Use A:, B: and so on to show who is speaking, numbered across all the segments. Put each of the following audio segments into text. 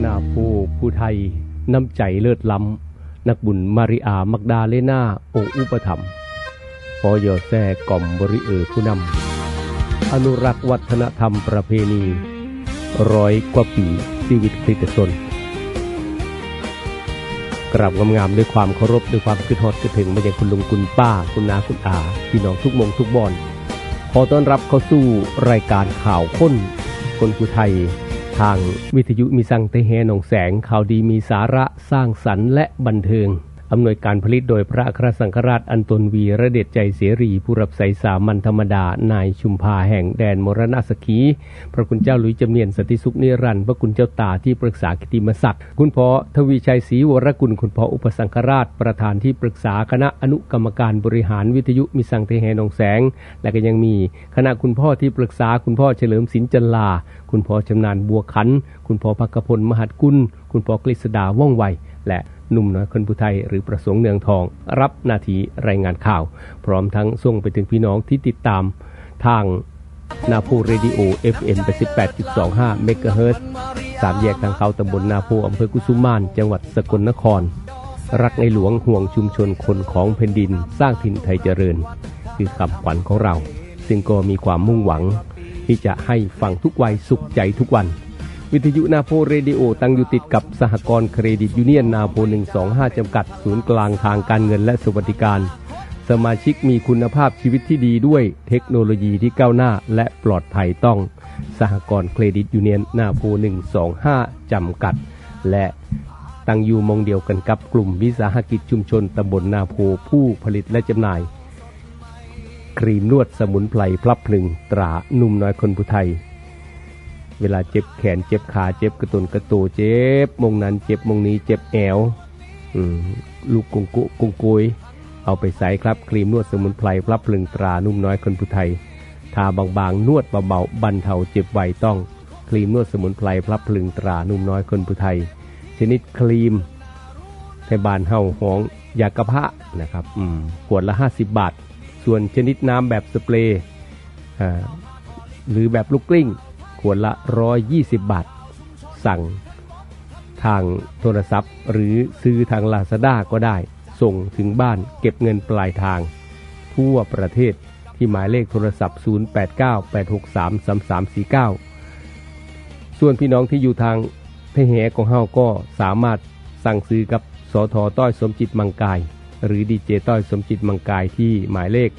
A: นาโพผู้ไทยน้ำใจเลิศล้ำนักบุญมาริอามักดาเลนาองค์อุปถัมภ์พอยอแซ่ก่อมบริผู้นำอนุรักษ์วัฒนธรรมประเพณี100 กว่าปีชีวิตคริสตชนกราบงามๆด้วยความเคารพด้วยความคิดฮอดคิดถึงมายังคุณลุงคุณป้าคุณน้าคุณอาพี่น้องทุกมงทุกบ่อนขอต้อนรับเข้าสู่รายการข่าวคนผู้ไทยทางวิทยุมีสังเตแฮหนองแสงข่าวดีมีสาระสร้างสรรค์และบันเทิงอำนวยการผลิตโดยพระอัครสังฆราชอันตนวีระเดชใจเสรีผู้รับใส่สามัญธรรมดานายชุมพาแห่งแดนมรณสขีพระคุณเจ้าหลุยจำเนียนสันติสุขนิรันดร์พระคุณเจ้าตาที่ปรึกษากิตติมศักดิ์คุณพ่อทวีชัยศรีวรกุลคุณพ่ออุปสังฆราชประธานที่ปรึกษาคณะอนุกรรมการบริหารวิทยุมิสังเตแฮหนองแสงและก็ยังมีคณะคุณพ่อที่ปรึกษาคุณพ่อเฉลิมศิลป์จันลาคุณพ่อชำนาญบัวขันคุณพ่อภักพลมหัดกุลคุณพ่อกฤษดาว่องไวและหนุ่มน้อยคนผู้ไทยหรือประสงค์เนืองทองรับหน้าที่รายงานข่าวพร้อมทั้งส่งไปถึงพี่น้องที่ติดตามทางนาโพเรดิโอ FM 88.25 เมกะเฮิรตซ์3แยกทางเขาตำบลนาโพอำเภอกุสุมานจังหวัดสกลนครรักในหลวงห่วงชุมชนคนของแผ่นดินสร้างถิ่นไทยเจริญคือคำขวัญของเราซึ่งก็มีความมุ่งหวังที่จะให้ฟังทุกวัยสุขใจทุกวันวิทยุนาโพเรดิโอตั้งอยู่ติดกับสหกรณ์เครดิตยูเนียนนาโพ125จำกัดศูนย์กลางทางการเงินและสวัสดิการสมาชิกมีคุณภาพชีวิตที่ดีด้วยเทคโนโลยีที่ก้าวหน้าและปลอดภัยต้องสหกรณ์เครดิตยูเนียนนาโพ125จำกัดและตั้งอยู่มองเดียวกันกับกลุ่มวิสาหกิจชุมชนตำบลนาโพผู้ผลิตและจำหน่ายครีมนวดสมุนไพรพลับพลึงตราหนุ่มน้อยคนผู้ไทยเวลาเจ็บแขนเจ็บขาเจ็บกระตุนกระโตเจ็บมงนั้นเจ็บมงนี้เจ็บแอวลูกกุงกุยเอาไปใส่ครับครีมนวดสมุนไพรพลับพลึงตรานุ่มน้อยคนผู้ไทยทาบางๆนวดเบาๆบรรเทาเจ็บไวต้องครีมนวดสมุนไพรพลับพลึงตรานุ่มน้อยคนผู้ไทยชนิดครีมไทยบ้านเฮาหองยากระพะนะครับขวดละ50 บาทส่วนชนิดน้ำแบบสเปรย์หรือแบบลูกกลิ้งขวดละ120 บาทสั่งทางโทรศัพท์หรือซื้อทาง Lazada ก็ได้ส่งถึงบ้านเก็บเงินปลายทางทั่วประเทศที่หมายเลขโทรศัพท์0898633349ส่วนพี่น้องที่อยู่ทางเพแหของเฮาก็สามารถสั่งซื้อกับสท.ต้อยสมจิตมังกายหรือดีเจต้อยสมจิตมังกายที่หมายเลข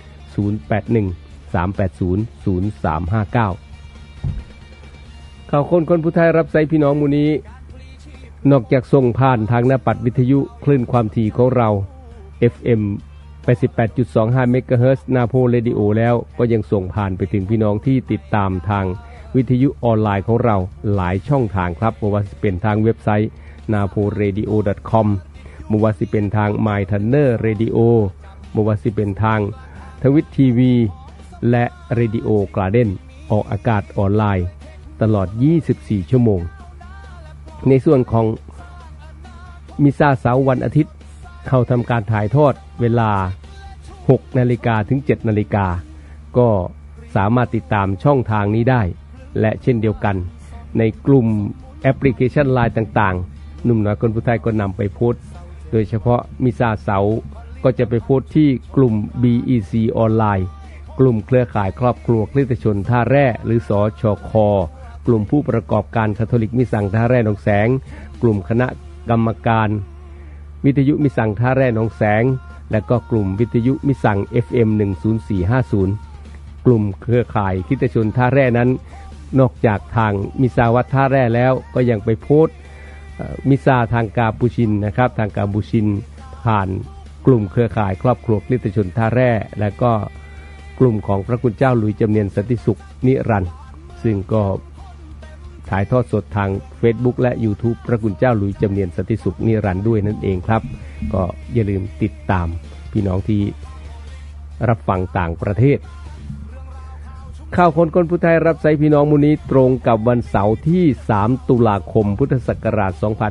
A: 0813800359ข่าวคนผู้ไทยรับใช้พี่น้องหมู่นี้นอกจากส่งผ่านทางหน้าปัดวิทยุคลื่นความถี่ของเรา FM 88.25 เมกะเฮิรตซ์นาโพเรดิโอแล้วก็ยังส่งผ่านไปถึงพี่น้องที่ติดตามทางวิทยุออนไลน์ของเราหลายช่องทางครับไม่ว่าจะเป็นทางเว็บไซต์ naporadio.com ไม่ว่าจะเป็นทาง My Thunder Radio ไม่ว่าจะเป็นทางทวิตทีวีและ Radio Garden ออกอากาศออนไลน์ตลอด24ชั่วโมงในส่วนของมิซาเสาร์วันอาทิตย์เข้าทำการถ่ายทอดเวลา 6 นาฬิกาถึง 7 นาฬิกาก็สามารถติดตามช่องทางนี้ได้และเช่นเดียวกันในกลุ่มแอปพลิเคชัน LINE ต่างๆหนุ่มน้อยคนผู้ไทยก็นำไปโพสต์โดยเฉพาะมิซาเสาร์ก็จะไปโพสต์ที่กลุ่ม BEC ออนไลน์กลุ่มเครือข่ายครอบครัวคริสตชนท่าแร่หรือสชค.กลุ่มผู้ประกอบการคาทอลิกมิสังท่าแร่หนองแสงกลุ่มคณะกรรมการวิทยุมิสังท่าแร่หนองแสงและก็กลุ่มวิทยุมิสัง FM 10450กลุ่มเครือข่ายคริสตชนท่าแร่นั้นนอกจากทางมิซาวัดท่าแร่แล้วก็ยังไปโพสต์มิซาทางกาบูชินนะครับทางกาบูชินผ่านกลุ่มเครือข่ายครอบครัวคริสตชนท่าแร่และก็กลุ่มของพระคุณเจ้าหลุยจำเนียนสันติสุขนิรันดร์ซึ่งก็ถ่ายทอดสดทาง Facebook และ YouTube พระคุณเจ้าหลุยจำเนียนสันติสุขนิรันดร์ด้วยนั่นเองครับก็อย่าลืมติดตามพี่น้องที่รับฟังต่างประเทศข่าวคนผู้ไทยรับใช้พี่น้องมูนี้ตรงกับวันเสาร์ที่3 ตุลาคมพุทธศักราช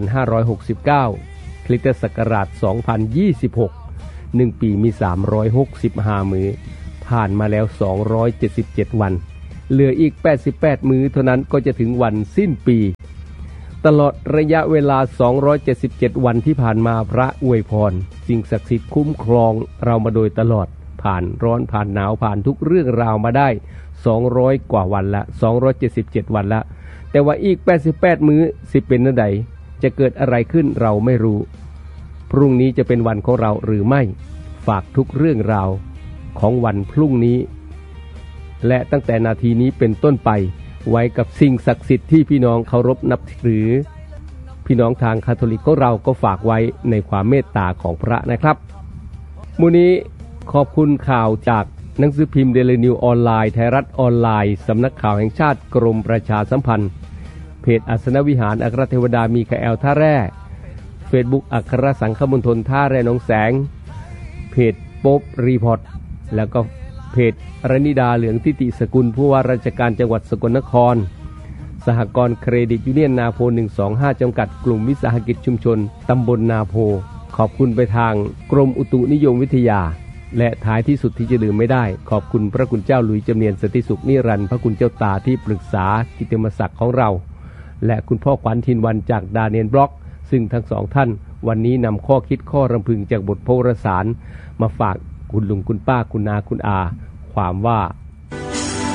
A: 2569คริสตศักราช2026 1 ปีมี365 มื้อผ่านมาแล้ว277 วันเหลืออีก88 มื้อเท่านั้นก็จะถึงวันสิ้นปีตลอดระยะเวลา277วันที่ผ่านมาพระอวยพรสิ่งศักดิ์สิทธิ์คุ้มครองเรามาโดยตลอดผ่านร้อนผ่านหนาวผ่านทุกเรื่องราวมาได้200กว่าวันละ277วันละแต่ว่าอีก88มื้อสิเป็นจังไดจะเกิดอะไรขึ้นเราไม่รู้พรุ่งนี้จะเป็นวันของเราหรือไม่ฝากทุกเรื่องราวของวันพรุ่งนี้และตั้งแต่นาทีนี้เป็นต้นไปไว้กับสิ่งศักดิ์สิทธิ์ที่พี่น้องเคารพนับถือพี่น้องทางคาทอลิกของเราก็ฝากไว้ในความเมตตาของพระนะครับมื้อนี้ขอบคุณข่าวจากหนังสือพิมพ์เดลินิวออนไลน์ไทยรัฐออนไลน์สำนักข่าวแห่งชาติกรมประชาสัมพันธ์เพจอัสนวิหารอัครเทวดามีคาแอลท่าแร่เฟซบุ๊กอัครสังฆมณฑลท่าแร่หนองแสงเพจโป๊บรีพอร์ตแล้วก็เพจรณิดาเหลืองทิติสกุลผู้ว่าราชการจังหวัดสกลนครสหกรณ์เครดิตยูเนียนนาโพ125จำกัดกลุ่มวิสาหกิจชุมชนตำบลนาโพขอบคุณไปทางกรมอุตุนิยมวิทยาและท้ายที่สุดที่จะลืมไม่ได้ขอบคุณพระคุณเจ้าหลุยส์จำเนียนสติสุขนิรันดร์พระคุณเจ้าตาที่ปรึกษากิตติมศักดิ์ของเราและคุณพ่อขวัญทินวันจากดาเนียลบล็อกซึ่งทั้งสองท่านวันนี้นำข้อคิดข้อรำพึงจากบทโพรสารมาฝากคุณลุงคุณป้าคุณนาคุณอาความว่า